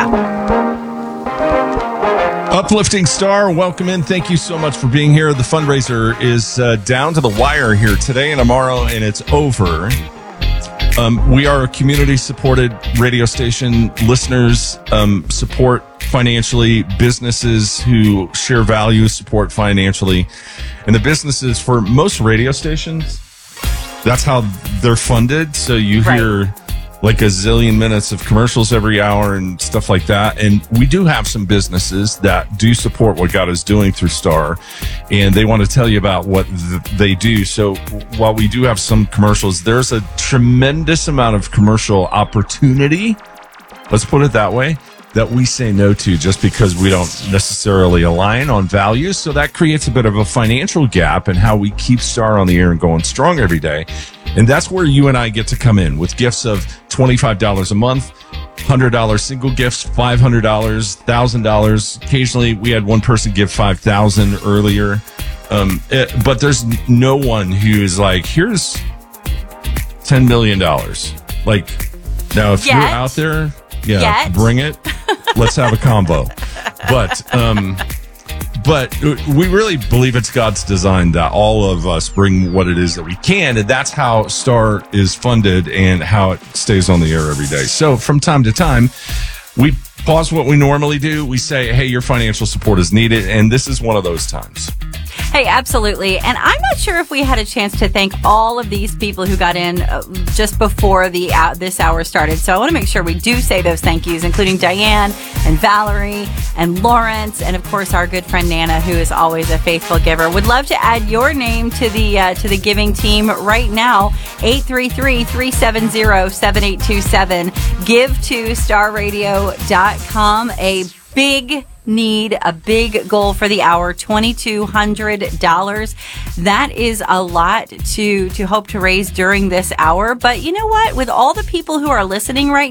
Uplifting Star, welcome in. Thank you so much for being here. The fundraiser is down to the wire here today and tomorrow, and it's over. We are a community-supported radio station. Listeners support financially. Businesses who share values support financially. And the businesses, for most radio stations, that's how they're funded. So you hear like a zillion minutes of commercials every hour and stuff like that. And we do have some businesses that do support what God is doing through Star, and they want to tell you about what they do. So while we do have some commercials, there's a tremendous amount of commercial opportunity, let's put it that way, that we say no to just because we don't necessarily align on values. So that creates a bit of a financial gap in how we keep Star on the air and going strong every day. And that's where you and I get to come in with gifts of $25 a month, $100 single gifts, $500, $1,000. Occasionally, we had one person give $5,000 earlier. But there's no one who's like, here's $10 million. Like, now, if you're out there, bring it. Let's have a combo. But we really believe it's God's design that all of us bring what it is that we can, and that's how Star is funded and how it stays on the air every day. So from time to time, we pause what we normally do. We say, hey, your financial support is needed, and this is one of those times. Hey, absolutely. And I'm not sure if we had a chance to thank all of these people who got in just before this hour started. So I want to make sure we do say those thank yous, including Diane and Valerie and Lawrence, and of course our good friend Nana, who is always a faithful giver. Would love to add your name to the giving team right now. 833-370-7827. Give to starradio.com. A big goal for the hour, $2,200. That is a lot to hope to raise during this hour. But you know what? With all the people who are listening right